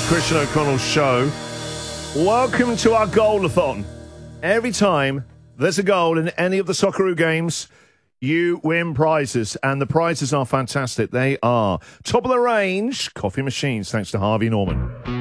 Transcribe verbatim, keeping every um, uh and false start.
Christian O'Connell's show. Welcome to our goal-a-thon. Every time there's a goal in any of the Socceroo games, you win prizes, and the prizes are fantastic. They are top of the range coffee machines, thanks to Harvey Norman.